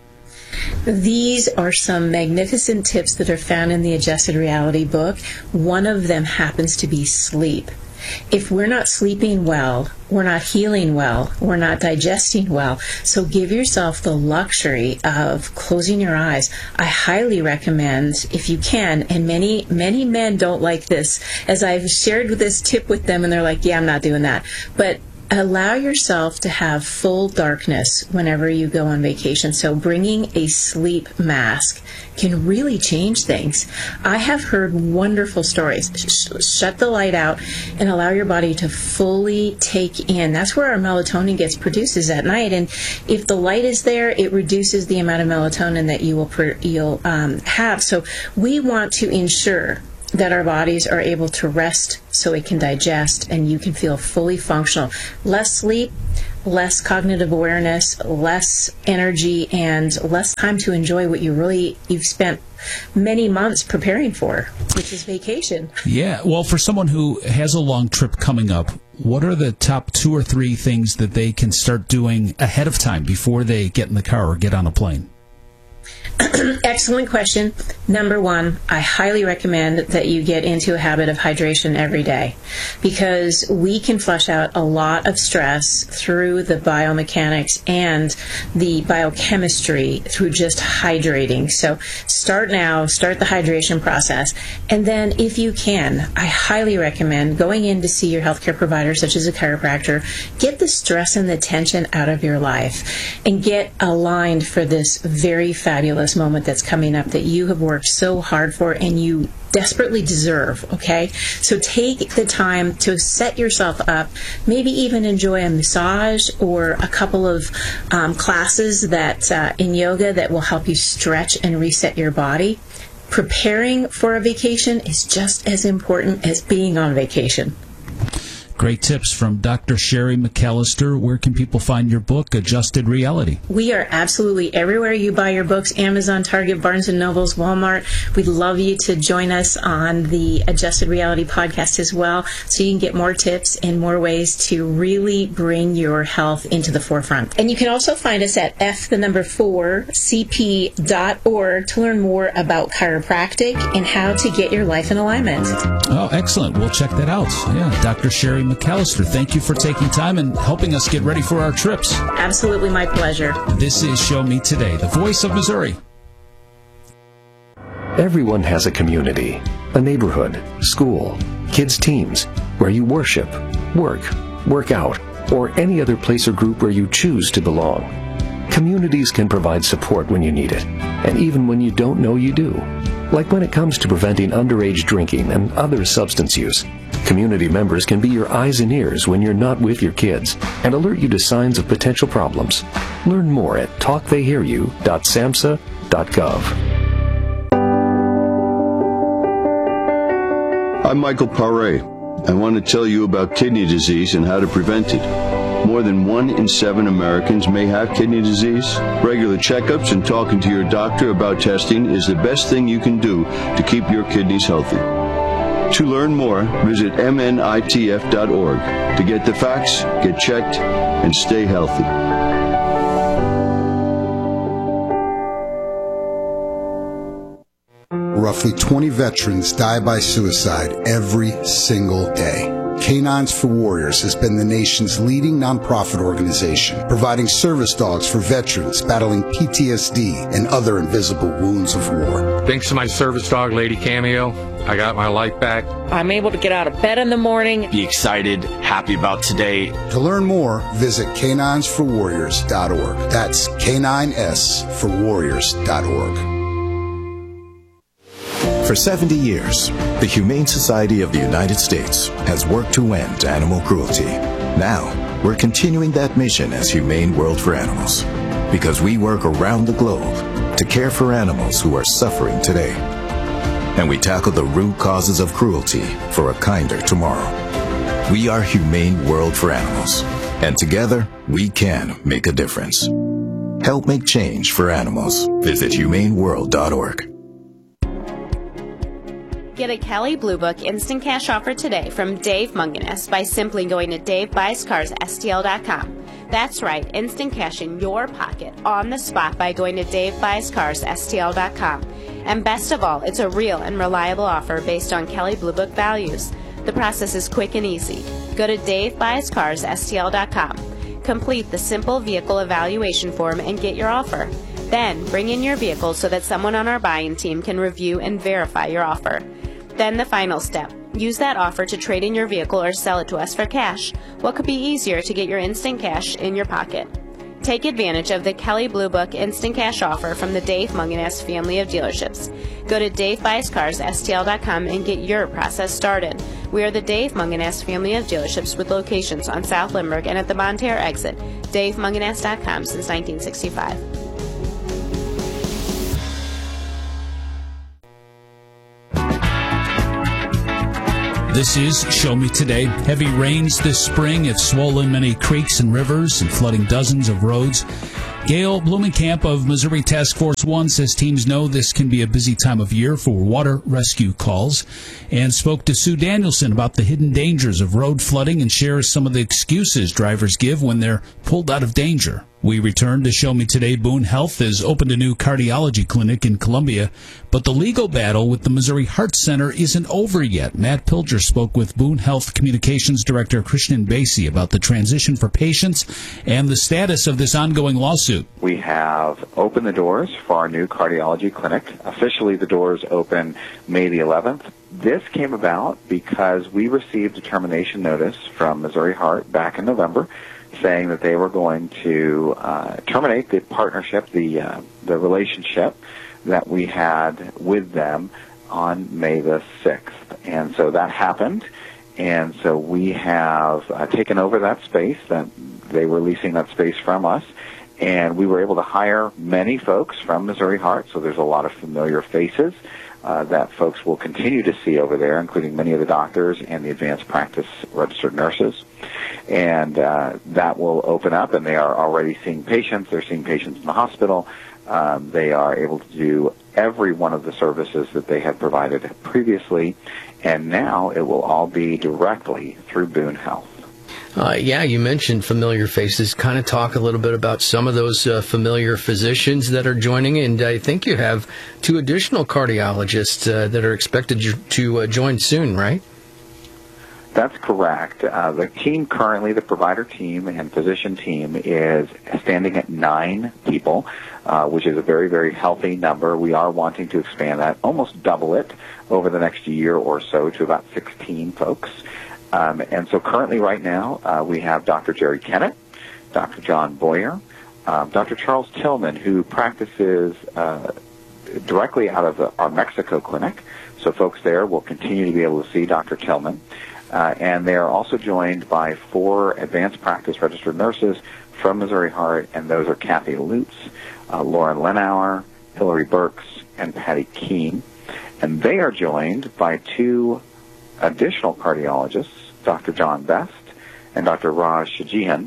These are some magnificent tips that are found in the Adjusted Reality book. One of them happens to be sleep. If we're not sleeping well, we're not healing well, we're not digesting well. So give yourself the luxury of closing your eyes. I highly recommend, if you can, and many men don't like this, as I've shared this tip with them and they're like, yeah, I'm not doing that. But allow yourself to have full darkness whenever you go on vacation. So bringing a sleep mask can really change things. I have heard wonderful stories. Shut the light out and allow your body to fully take in. That's where our melatonin gets produced, is at night. And if the light is there, it reduces the amount of melatonin that you'll have. So we want to ensure that our bodies are able to rest so it can digest and you can feel fully functional. Less sleep, less cognitive awareness, less energy, and less time to enjoy what you've spent many months preparing for, which is vacation. Yeah, well, for someone who has a long trip coming up, what are the top 2 or 3 things that they can start doing ahead of time before they get in the car or get on a plane? Excellent question. Number 1, I highly recommend that you get into a habit of hydration every day, because we can flush out a lot of stress through the biomechanics and the biochemistry through just hydrating. So start now, start the hydration process. And then if you can, I highly recommend going in to see your healthcare provider, such as a chiropractor. Get the stress and the tension out of your life and get aligned for this very fabulous moment that's coming up that you have worked so hard for and you desperately deserve, okay? So take the time to set yourself up, maybe even enjoy a massage or a couple of classes that in yoga that will help you stretch and reset your body. Preparing for a vacation is just as important as being on vacation. Great tips from Dr. Sherry McAllister. Where can people find your book, Adjusted Reality? We are absolutely everywhere you buy your books, Amazon, Target, Barnes & Nobles, Walmart. We'd love you to join us on the Adjusted Reality podcast as well, so you can get more tips and more ways to really bring your health into the forefront. And you can also find us at f4cp.org to learn more about chiropractic and how to get your life in alignment. Oh, excellent. We'll check that out. Yeah, Dr. Sherry McAllister, thank you for taking time and helping us get ready for our trips. Absolutely my pleasure. This is Show Me Today, the voice of Missouri. Everyone has a community, a neighborhood, school, kids' teams, where you worship, work out, or any other place or group where you choose to belong. Communities can provide support when you need it, and even when you don't know you do. Like when it comes to preventing underage drinking and other substance use. Community members can be your eyes and ears when you're not with your kids and alert you to signs of potential problems. Learn more at talktheyhearyou.samhsa.gov. I'm Michael Paré. I want to tell you about kidney disease and how to prevent it. More than 1 in 7 Americans may have kidney disease. Regular checkups and talking to your doctor about testing is the best thing you can do to keep your kidneys healthy. To learn more, visit mnitf.org to get the facts, get checked, and stay healthy. Roughly 20 veterans die by suicide every single day. Canines for Warriors has been the nation's leading nonprofit organization, providing service dogs for veterans battling PTSD and other invisible wounds of war. Thanks to my service dog, Lady Cameo, I got my life back. I'm able to get out of bed in the morning. Be excited, happy about today. To learn more, visit caninesforwarriors.org. That's caninesforwarriors.org. For 70 years, the Humane Society of the United States has worked to end animal cruelty. Now, we're continuing that mission as Humane World for Animals, because we work around the globe to care for animals who are suffering today. And we tackle the root causes of cruelty for a kinder tomorrow. We are Humane World for Animals, and together, we can make a difference. Help make change for animals. Visit humaneworld.org. Get a Kelley Blue Book instant cash offer today from Dave Munganus by simply going to DaveBuysCarsSTL.com. That's right, instant cash in your pocket on the spot by going to DaveBuysCarsSTL.com. And best of all, it's a real and reliable offer based on Kelley Blue Book values. The process is quick and easy. Go to DaveBuysCarsSTL.com. Complete the simple vehicle evaluation form and get your offer. Then bring in your vehicle so that someone on our buying team can review and verify your offer. Then the final step. Use that offer to trade in your vehicle or sell it to us for cash. What could be easier to get your instant cash in your pocket? Take advantage of the Kelley Blue Book Instant Cash offer from the Dave Mungenast family of dealerships. Go to DaveBuysCarsSTL.com and get your process started. We are the Dave Mungenast family of dealerships with locations on South Limburg and at the Bonne Terre exit. DaveMungenast.com since 1965. This is Show Me Today. Heavy rains this spring have swollen many creeks and rivers and flooding dozens of roads. Gail Blumenkamp of Missouri Task Force 1 says teams know this can be a busy time of year for water rescue calls, and spoke to Sue Danielson about the hidden dangers of road flooding and shares some of the excuses drivers give when they're pulled out of danger. We return to Show Me Today. Boone Health has opened a new cardiology clinic in Columbia, but the legal battle with the Missouri Heart Center isn't over yet. Matt Pilger spoke with Boone Health Communications Director Christian Basie about the transition for patients and the status of this ongoing lawsuit. We have opened the doors for our new cardiology clinic. Officially, the doors open May the 11th. This came about because we received a termination notice from Missouri Heart back in November, saying that they were going to terminate the partnership, the relationship that we had with them on May the 6th. And so that happened, and so we have taken over that space. That they were leasing that space from us, and we were able to hire many folks from Missouri Heart, so there's a lot of familiar faces that folks will continue to see over there, including many of the doctors and the advanced practice registered nurses. And that will open up, and they are already seeing patients. They're seeing patients in the hospital. They are able to do every one of the services that they had provided previously, and now it will all be directly through Boone Health. Yeah, you mentioned familiar faces. Kind of talk a little bit about some of those familiar physicians that are joining, and I think you have 2 additional cardiologists that are expected to join soon, right? That's correct. The team currently, the provider team and physician team, is standing at 9 people, which is a very, very healthy number. We are wanting to expand that, almost double it over the next year or so to about 16 folks. And so currently right now, we have Dr. Jerry Kennett, Dr. John Boyer, Dr. Charles Tillman, who practices directly out of our Mexico clinic. So folks there will continue to be able to see Dr. Tillman. And they are also joined by 4 advanced practice registered nurses from Missouri Heart, and those are Kathy Lutz, Lauren Lenauer, Hillary Burks, and Patty Keene. And they are joined by 2 additional cardiologists, Dr. John Best and Dr. Raj Shajian,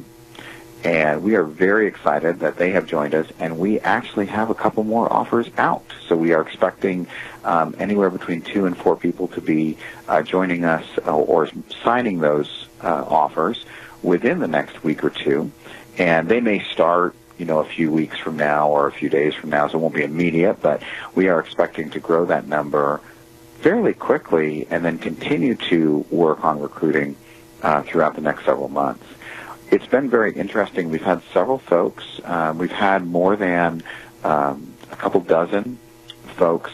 and we are very excited that they have joined us, and we actually have a couple more offers out. So we are expecting anywhere between 2 and 4 people to be joining us or signing those offers within the next week or 2, and they may start a few weeks from now or a few days from now, so it won't be immediate, but we are expecting to grow that number fairly quickly and then continue to work on recruiting throughout the next several months. It's been very interesting. We've had several folks. We've had more than a couple dozen folks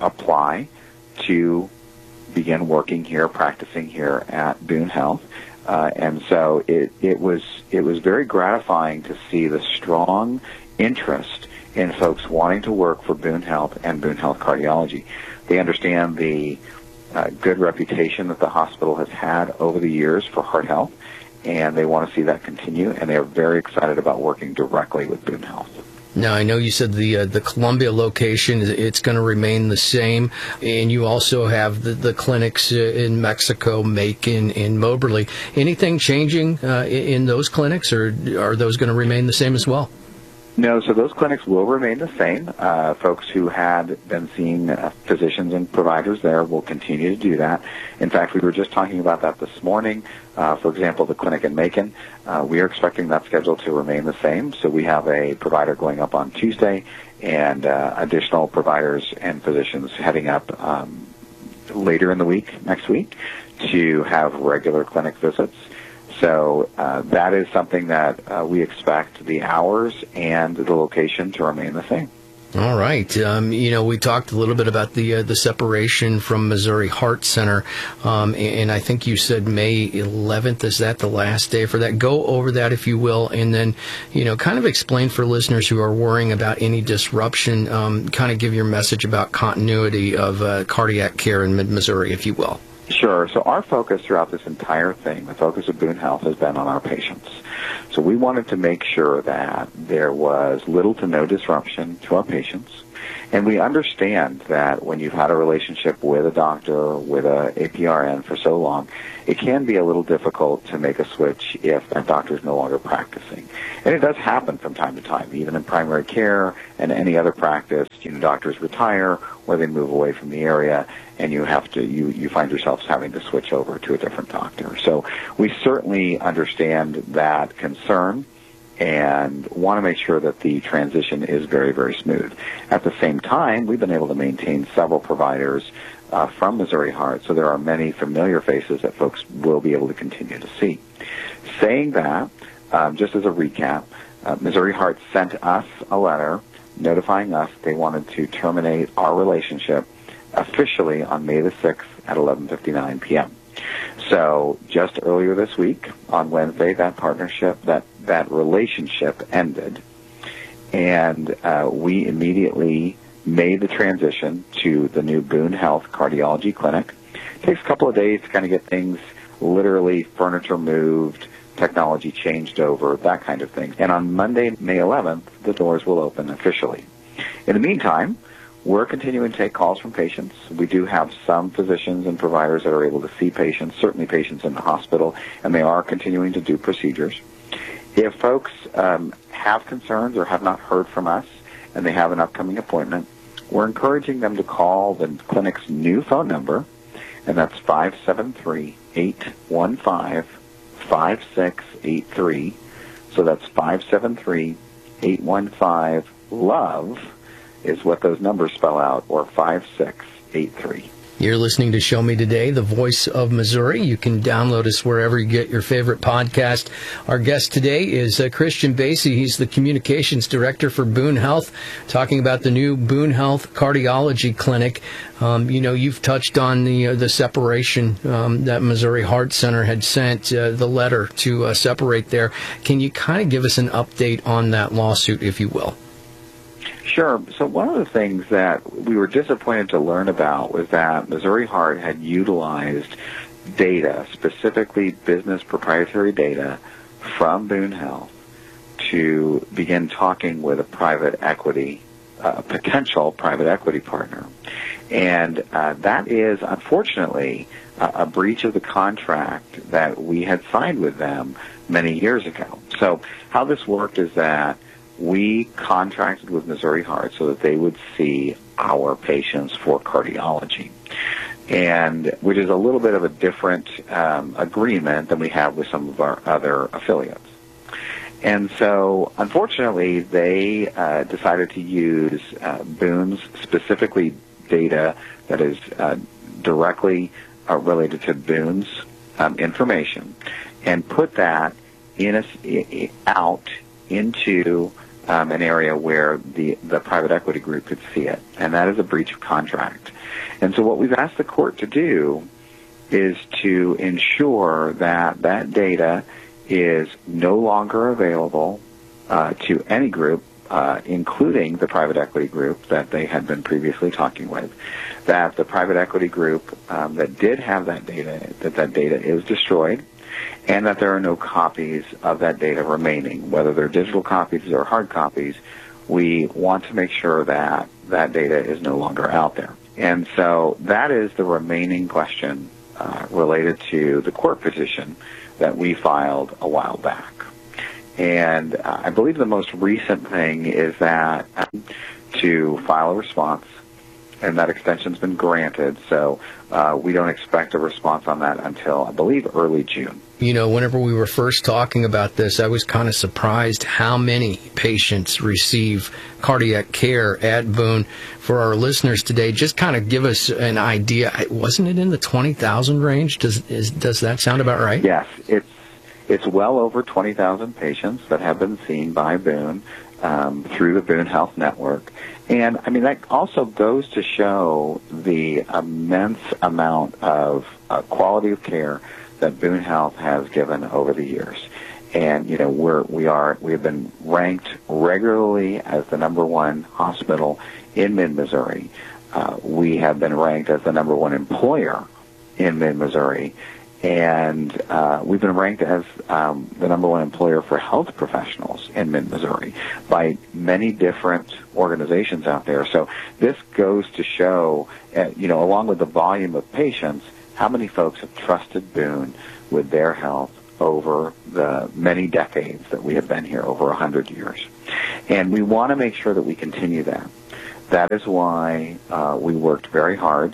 apply to begin working here, practicing here at Boone Health. And so it was very gratifying to see the strong interest in folks wanting to work for Boone Health and Boone Health Cardiology. They understand the good reputation that the hospital has had over the years for heart health, and they want to see that continue, and they are very excited about working directly with Boone Health. Now, I know you said the Columbia location, it's going to remain the same, and you also have the clinics in Mexico, Macon, and Moberly. Anything changing in those clinics, or are those going to remain the same as well? No, so those clinics will remain the same. Folks who had been seeing physicians and providers there will continue to do that. In fact, we were just talking about that this morning. For example, the clinic in Macon, we are expecting that schedule to remain the same. So we have a provider going up on Tuesday and additional providers and physicians heading up later in the week, next week, to have regular clinic visits. So that is something that we expect the hours and the location to remain the same. All right. We talked a little bit about the separation from Missouri Heart Center, and I think you said May 11th. Is that the last day for that? Go over that, if you will, and then, kind of explain for listeners who are worrying about any disruption, kind of give your message about continuity of cardiac care in mid-Missouri, if you will. Sure. So our focus throughout this entire thing, the focus of Boone Health, has been on our patients. So we wanted to make sure that there was little to no disruption to our patients. And we understand that when you've had a relationship with a doctor, with a APRN for so long, it can be a little difficult to make a switch if that doctor is no longer practicing. And it does happen from time to time, even in primary care and any other practice. Doctors retire or they move away from the area, and you find yourselves having to switch over to a different doctor. So we certainly understand that concern and want to make sure that the transition is very, very smooth. At the same time, we've been able to maintain several providers from Missouri Heart, so there are many familiar faces that folks will be able to continue to see. Saying that, just as a recap, Missouri Heart sent us a letter notifying us they wanted to terminate our relationship officially on May the 6th at 11:59 p.m. So just earlier this week, on Wednesday, that partnership, that relationship ended, and we immediately made the transition to the new Boone Health Cardiology Clinic. It takes a couple of days to kind of get things, literally furniture moved, technology changed over, that kind of thing. And on Monday, May 11th, the doors will open officially. In the meantime, we're continuing to take calls from patients. We do have some physicians and providers that are able to see patients, certainly patients in the hospital, and they are continuing to do procedures. If folks have concerns or have not heard from us and they have an upcoming appointment, we're encouraging them to call the clinic's new phone number, and that's 573-815-5683. So that's 573-815-LOVE is what those numbers spell out, or 5683. You're listening to Show Me Today, the voice of Missouri. You can download us wherever you get your favorite podcast. Our guest today is Christian Basie. He's the communications director for Boone Health, talking about the new Boone Health Cardiology Clinic. You've touched on the separation that Missouri Heart Center had sent, the letter to separate there. Can you kind of give us an update on that lawsuit, if you will? Sure. So one of the things that we were disappointed to learn about was that Missouri Heart had utilized data, specifically business proprietary data, from Boone Health to begin talking with a potential private equity partner. And that is, unfortunately, a breach of the contract that we had signed with them many years ago. So how this worked is that we contracted with Missouri Heart so that they would see our patients for cardiology, and which is a little bit of a different agreement than we have with some of our other affiliates. And so, unfortunately, they decided to use Boone's specifically data that is directly related to Boone's information, and put that out into an area where the private equity group could see it, and that is a breach of contract. And so what we've asked the court to do is to ensure that that data is no longer available to any group, including the private equity group that they had been previously talking with, that the private equity group that did have that data, that data is destroyed, and that there are no copies of that data remaining, whether they're digital copies or hard copies. We want to make sure that that data is no longer out there. And so that is the remaining question related to the court petition that we filed a while back. And I believe the most recent thing is that to file a response and that extension's been granted. So we don't expect a response on that until, I believe, early June. You know, whenever we were first talking about this, I was kind of surprised how many patients receive cardiac care at Boone. For our listeners today, just kind of give us an idea. Wasn't it in the 20,000 range? Does that sound about right? Yes, it's well over 20,000 patients that have been seen by Boone through the Boone Health Network. And, I mean, that also goes to show the immense amount of quality of care that Boone Health has given over the years. And, you know, we have been ranked regularly as the #1 hospital in mid-Missouri. We have been ranked as the #1 employer in mid-Missouri. And we've been ranked as the #1 employer for health professionals in mid-Missouri by many different organizations out there. So this goes to show, you know, along with the volume of patients, how many folks have trusted Boone with their health over the many decades that we have been here, over 100 years. And we want to make sure that we continue that. That is why we worked very hard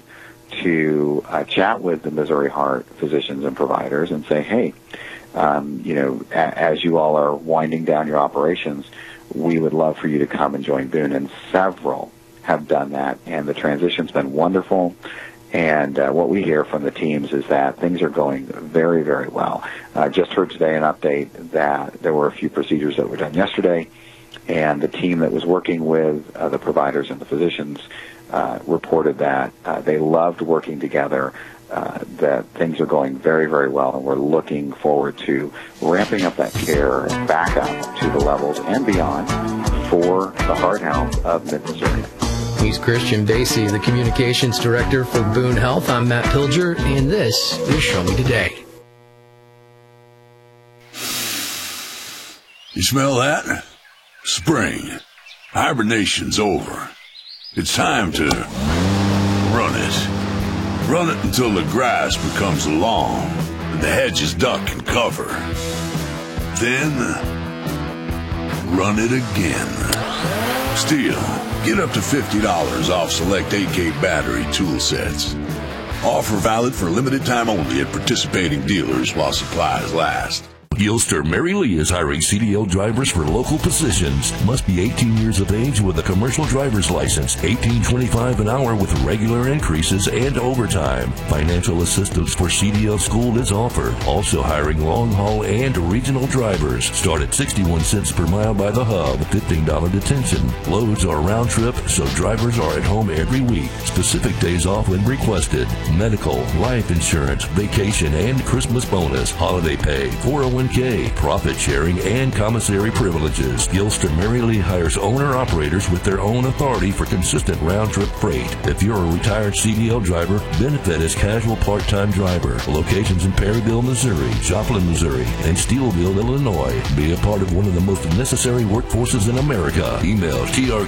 to chat with the Missouri Heart physicians and providers and say, hey, you know, as you all are winding down your operations, we would love for you to come and join Boone. And several have done that, and the transition's been wonderful. And what we hear from the teams is that things are going very, very well. Just heard today an update that there were a few procedures that were done yesterday, and the team that was working with the providers and the physicians reported that they loved working together, that things are going very, very well, and we're looking forward to ramping up that care back up to the levels and beyond for the heart health of mid-Missouri. He's Christian Basie, the Communications Director for Boone Health. I'm Matt Pilger, and this is Show Me Today. You smell that? Spring. Hibernation's over. It's time to run it. Run it until the grass becomes long and the hedges duck and cover. Then, run it again. Still, get up to $50 off select AK battery tool sets. Offer valid for limited time only at participating dealers while supplies last. Gilster Mary Lee is hiring CDL drivers for local positions. Must be 18 years of age with a commercial driver's license. $18.25 an hour with regular increases and overtime. Financial assistance for CDL school is offered. Also hiring long-haul and regional drivers. Start at 61 cents per mile by the hub. $15 detention. Loads are round trip, so drivers are at home every week. Specific days off when requested. Medical, life insurance, vacation, and Christmas bonus. Holiday pay, 401k, profit sharing, and commissary privileges. Gilster Mary Lee hires owner-operators with their own authority for consistent round-trip freight. If you're a retired CDL driver, benefit as casual part-time driver. Locations in Perryville, Missouri, Joplin, Missouri, and Steelville, Illinois. Be a part of one of the most necessary workforces in America. Email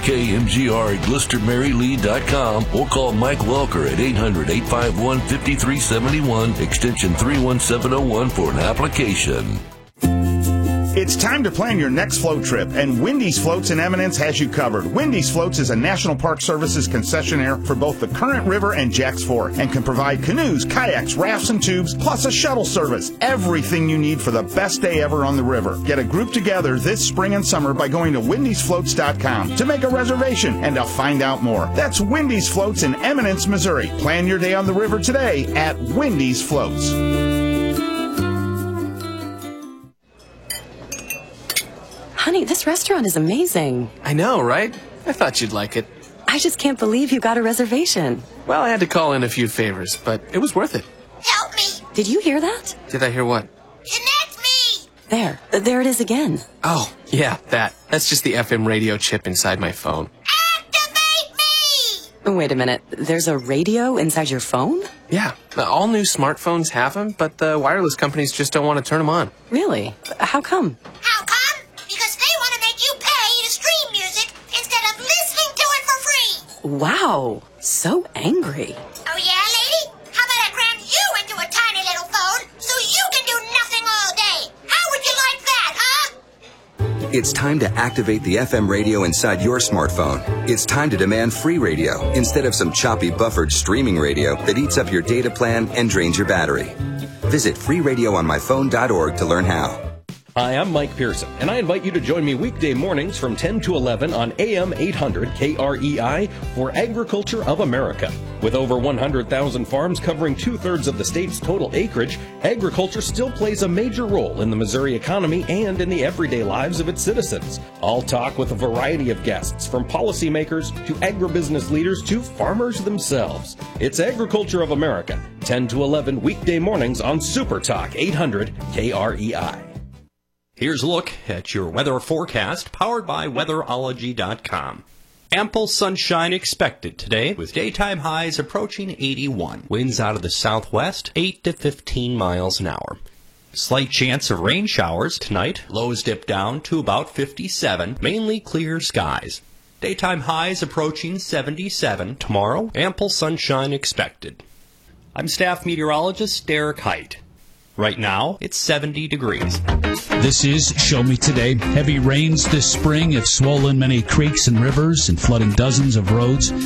trkmgr@glistermarylee.com or call Mike Welker at 800-851-5371, extension 31701 for an application. It's time to plan your next float trip, and Wendy's Floats in Eminence has you covered. Wendy's Floats is a National Park Services concessionaire for both the Current River and Jack's Fork, and can provide canoes, kayaks, rafts, and tubes, plus a shuttle service. Everything you need for the best day ever on the river. Get a group together this spring and summer by going to wendysfloats.com to make a reservation and to find out more. That's Wendy's Floats in Eminence, Missouri. Plan your day on the river today at Wendy's Floats. Honey, this restaurant is amazing. I know, right? I thought you'd like it. I just can't believe you got a reservation. Well, I had to call in a few favors, but it was worth it. Help me! Did you hear that? Did I hear what? Connect me! There it is again. Oh, yeah, that. That's just the FM radio chip inside my phone. Activate me! Wait a minute, there's a radio inside your phone? Yeah, all new smartphones have them, but the wireless companies just don't want to turn them on. Really? How come? How come? Because they want to make you pay to stream music instead of listening to it for free. Wow, so angry. Oh yeah, lady? How about I cram you into a tiny little phone so you can do nothing all day? How would you like that, huh? It's time to activate the FM radio inside your smartphone. It's time to demand free radio instead of some choppy buffered streaming radio that eats up your data plan and drains your battery. Visit freeradioonmyphone.org to learn how. Hi, I'm Mike Pearson, and I invite you to join me weekday mornings from 10 to 11 on AM 800 KREI for Agriculture of America. With over 100,000 farms covering 2/3 of the state's total acreage, agriculture still plays a major role in the Missouri economy and in the everyday lives of its citizens. I'll talk with a variety of guests, from policymakers to agribusiness leaders to farmers themselves. It's Agriculture of America, 10 to 11 weekday mornings on Super Talk 800 KREI. Here's a look at your weather forecast, powered by weatherology.com. Ample sunshine expected today, with daytime highs approaching 81. Winds out of the southwest, 8 to 15 miles an hour. Slight chance of rain showers tonight. Lows dip down to about 57. Mainly clear skies. Daytime highs approaching 77. Tomorrow, ample sunshine expected. I'm staff meteorologist Derek Height. Right now, it's 70 degrees. This is Show Me Today. Heavy rains this spring have swollen many creeks and rivers and flooding dozens of roads.